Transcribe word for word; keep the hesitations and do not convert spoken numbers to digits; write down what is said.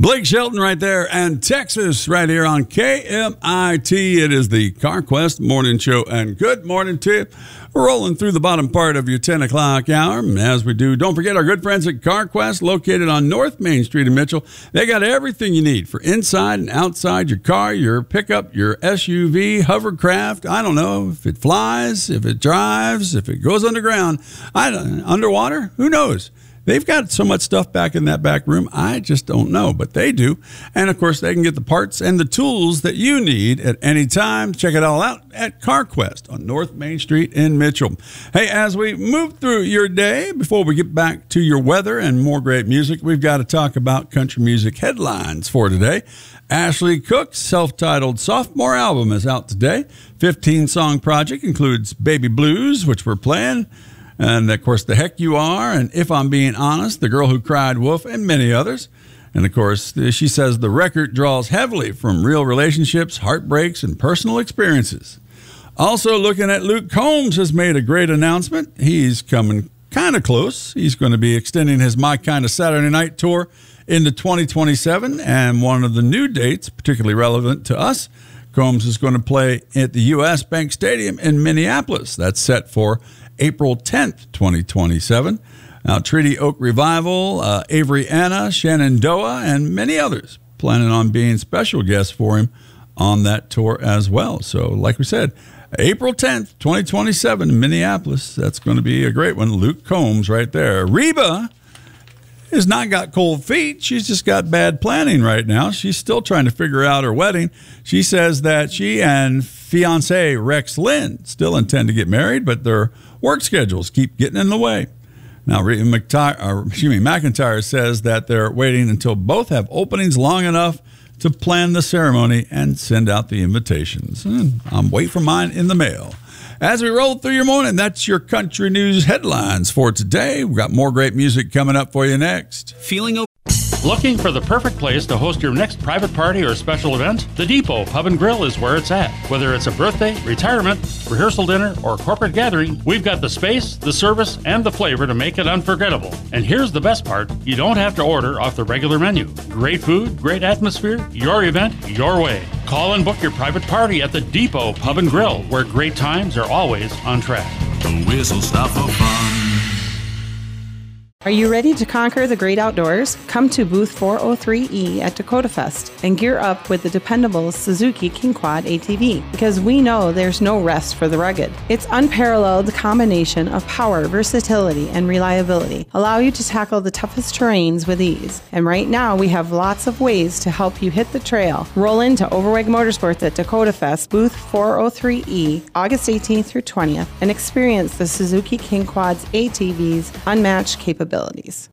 Blake Shelton right there, and Texas right here on K M I T. It is the CarQuest Morning Show, and good morning to you. We're rolling through the bottom part of your ten o'clock hour. As we do, don't forget our good friends at CarQuest, located on North Main Street in Mitchell. They got everything you need for inside and outside your car, your pickup, your S U V, hovercraft. I don't know if it flies, if it drives, if it goes underground. I don't, underwater? Who knows? They've got so much stuff back in that back room, I just don't know, but they do. And, of course, they can get the parts and the tools that you need at any time. Check it all out at CarQuest on North Main Street in Mitchell. Hey, as we move through your day, before we get back to your weather and more great music, we've got to talk about country music headlines for today. Ashley Cook's self-titled sophomore album is out today. fifteen-song project includes Baby Blues, which we're playing, and, of course, The Heck You Are, and If I'm Being Honest, The Girl Who Cried Wolf, and many others. And, of course, she says the record draws heavily from real relationships, heartbreaks, and personal experiences. Also looking at Luke Combs has made a great announcement. He's coming kind of close. He's going to be extending his My Kind of Saturday Night tour into twenty twenty-seven, and one of the new dates, particularly relevant to us, Combs is going to play at the U S Bank Stadium in Minneapolis. That's set for April tenth, twenty twenty-seven. Now, Treaty Oak Revival, uh, Avery Anna, Shenandoah, and many others planning on being special guests for him on that tour as well. So, like we said, April tenth, twenty twenty-seven in Minneapolis. That's going to be a great one. Luke Combs right there. Reba has not got cold feet. She's just got bad planning right now. She's still trying to figure out her wedding. She says that she and fiancé Rex Lynn still intend to get married, but their work schedules keep getting in the way. Now, Reba McTire, or, excuse me, McIntyre says that they're waiting until both have openings long enough to plan the ceremony and send out the invitations. And I'm waiting for mine in the mail. As we roll through your morning, that's your country news headlines for today. We've got more great music coming up for you next. Feeling okay? Looking for the perfect place to host your next private party or special event? The Depot Pub and Grill is where it's at. Whether it's a birthday, retirement, rehearsal dinner, or corporate gathering, we've got the space, the service, and the flavor to make it unforgettable. And here's the best part, you don't have to order off the regular menu. Great food, great atmosphere, your event, your way. Call and book your private party at the Depot Pub and Grill, where great times are always on track. The whistle stop for fun. Are you ready to conquer the great outdoors? Come to booth four oh three E at Dakota Fest and gear up with the dependable Suzuki King Quad A T V, because we know there's no rest for the rugged. Its unparalleled combination of power, versatility, and reliability allow you to tackle the toughest terrains with ease. And right now we have lots of ways to help you hit the trail. Roll into Overweg Motorsports at Dakota Fest, booth four oh three E, August eighteenth through twentieth, and experience the Suzuki King Quad's A T V's unmatched capabilities.